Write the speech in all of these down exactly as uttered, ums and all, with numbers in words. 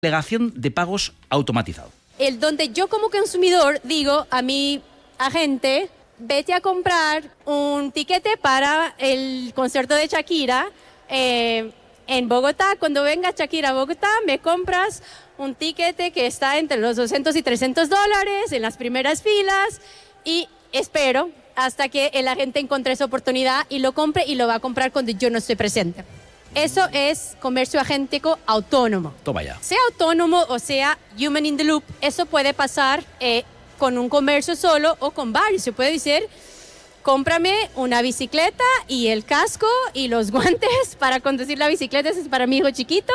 delegación de pagos automatizado. El donde yo como consumidor digo a mi agente, vete a comprar un tiquete para el concierto de Shakira eh, en Bogotá. Cuando venga Shakira a Bogotá, me compras un tiquete que está entre los doscientos y trescientos dólares en las primeras filas y espero hasta que el agente encuentre esa oportunidad y lo compre y lo va a comprar cuando yo no estoy presente. Eso es comercio agéntico autónomo. Toma ya. Sea autónomo o sea human in the loop, eso puede pasar eh, con un comercio solo o con varios. Se puede decir, cómprame una bicicleta y el casco y los guantes para conducir la bicicleta, eso es para mi hijo chiquito,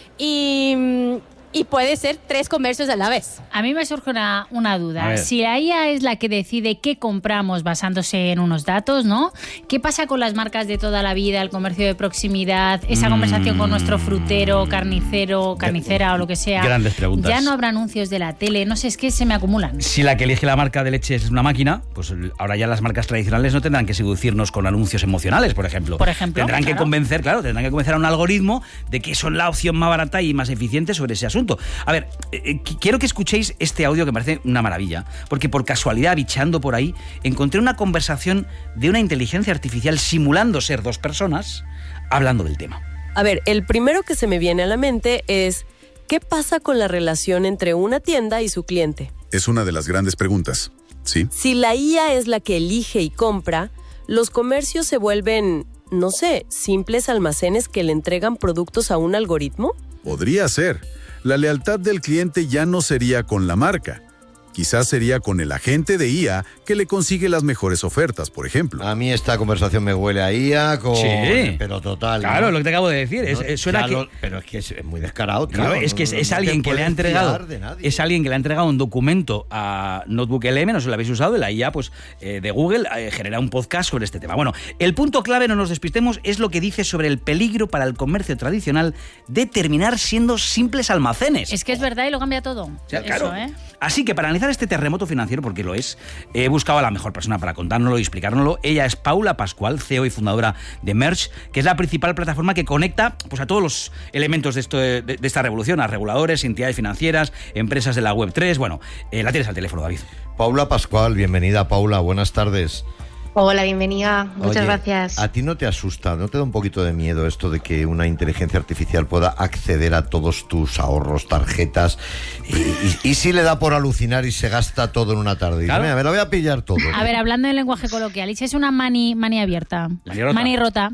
y... Y puede ser tres comercios a la vez. A mí me surge una, una duda. Si la I A es la que decide qué compramos basándose en unos datos, ¿no? ¿Qué pasa con las marcas de toda la vida, el comercio de proximidad, esa mm. conversación con nuestro frutero, carnicero, carnicera o lo que sea? Grandes preguntas. Ya no habrá anuncios de la tele, no sé, es que se me acumulan. Si la que elige la marca de leche es una máquina, pues ahora ya las marcas tradicionales no tendrán que seducirnos con anuncios emocionales, por ejemplo. Por ejemplo. Tendrán claro. que convencer, claro, tendrán que convencer a un algoritmo de que son la opción más barata y más eficiente sobre ese asunto. A ver, eh, quiero que escuchéis este audio que me parece una maravilla, porque por casualidad, bichando por ahí, encontré una conversación de una inteligencia artificial simulando ser dos personas hablando del tema. A ver, el primero que se me viene a la mente es, ¿qué pasa con la relación entre una tienda y su cliente? Es una de las grandes preguntas, ¿sí? Si la I A es la que elige y compra, los comercios se vuelven, no sé, simples almacenes que le entregan productos a un algoritmo. Podría ser. La lealtad del cliente ya no sería con la marca. Quizás sería con el agente de I A que le consigue las mejores ofertas, por ejemplo. A mí esta conversación me huele a I A con... Sí. Pero total. Claro, ¿no? lo que te acabo de decir. No, es, suena que... lo, pero es que es, es muy descarado. Claro, tío. es que es, no, es no alguien que le ha entregado... Es alguien que le ha entregado un documento a Notebook L M, no sé si lo habéis usado, de la I A pues, eh, de Google, eh, genera un podcast sobre este tema. Bueno, el punto clave, no nos despistemos, es lo que dice sobre el peligro para el comercio tradicional de terminar siendo simples almacenes. Es que es verdad y lo cambia todo. O sea, Eso, claro. ¿eh? Así que para analizar este terremoto financiero, porque lo es, he buscado a la mejor persona para contárnoslo y explicárnoslo. Ella es Paula Pascual, C E O y fundadora de Merge, que es la principal plataforma que conecta pues, a todos los elementos de, esto, de, de esta revolución, a reguladores, entidades financieras, empresas de la web tres. Bueno, eh, la tienes al teléfono, David. Paula Pascual, bienvenida, Paula, buenas tardes. Hola, bienvenida. Muchas Oye, gracias. ¿A ti no te asusta, no te da un poquito de miedo esto de que una inteligencia artificial pueda acceder a todos tus ahorros, tarjetas, y, y, y si le da por alucinar y se gasta todo en una tarde? Claro. Mira, me lo voy a pillar todo. A ver, hablando en lenguaje coloquial, ¿y si es una mani, mani abierta? Mani rota. Mani rota.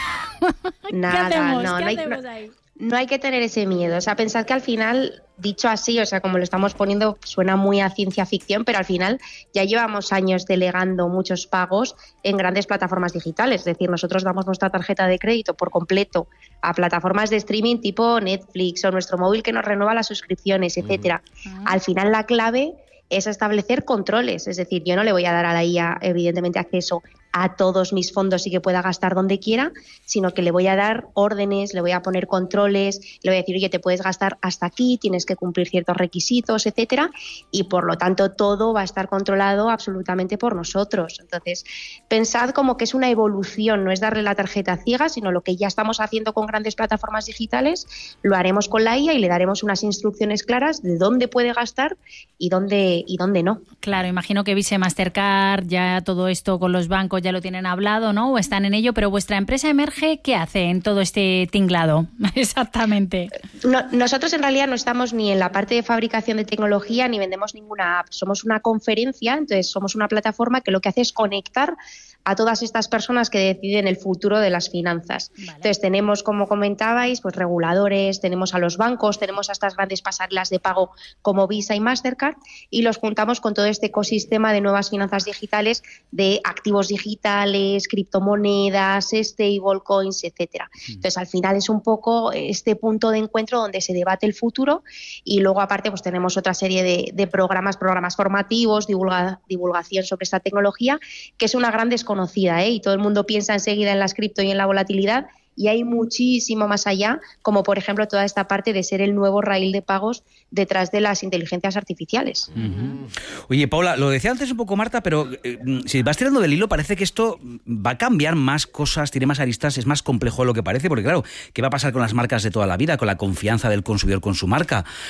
Nada, ¿Qué hacemos? no, ¿Qué no hay, hacemos no, ahí? no hay que tener ese miedo. O sea, pensad que al final, dicho así, o sea, como lo estamos poniendo, suena muy a ciencia ficción, pero al final ya llevamos años delegando muchos pagos en grandes plataformas digitales. Es decir, nosotros damos nuestra tarjeta de crédito por completo a plataformas de streaming tipo Netflix o nuestro móvil que nos renueva las suscripciones, etcétera. Uh-huh. Al final la clave es establecer controles. Es decir, yo no le voy a dar a la I A, evidentemente, acceso a todos mis fondos y que pueda gastar donde quiera, sino que le voy a dar órdenes, le voy a poner controles, le voy a decir, oye, te puedes gastar hasta aquí, tienes que cumplir ciertos requisitos, etcétera, y por lo tanto todo va a estar controlado absolutamente por nosotros. Entonces, pensad como que es una evolución, no es darle la tarjeta ciega, sino lo que ya estamos haciendo con grandes plataformas digitales, lo haremos con la I A y le daremos unas instrucciones claras de dónde puede gastar y dónde, y dónde no. Claro, imagino que Visa, Mastercard, ya todo esto con los bancos ya lo tienen hablado, ¿no? O están en ello, pero vuestra empresa Emerge, ¿qué hace en todo este tinglado? Exactamente. No, nosotros en realidad no estamos ni en la parte de fabricación de tecnología ni vendemos ninguna app. Somos una conferencia, entonces somos una plataforma que lo que hace es conectar a todas estas personas que deciden el futuro de las finanzas. Vale. Entonces tenemos, como comentabais, pues reguladores, tenemos a los bancos, tenemos a estas grandes pasarelas de pago como Visa y Mastercard y los juntamos con todo este ecosistema de nuevas finanzas digitales, de activos digitales, criptomonedas, stablecoins, etcétera. Mm. Entonces al final es un poco este punto de encuentro donde se debate el futuro y luego aparte pues tenemos otra serie de, de programas, programas formativos, divulga, divulgación sobre esta tecnología, que es una gran desconocida. Conocida, ¿eh? Y todo el mundo piensa enseguida en las cripto y en la volatilidad y hay muchísimo más allá, como por ejemplo toda esta parte de ser el nuevo raíl de pagos detrás de las inteligencias artificiales. Uh-huh. Oye, Paula, lo decía antes un poco Marta, pero eh, si vas tirando del hilo parece que esto va a cambiar más cosas, tiene más aristas, es más complejo de lo que parece, porque claro, ¿qué va a pasar con las marcas de toda la vida, con la confianza del consumidor con su marca?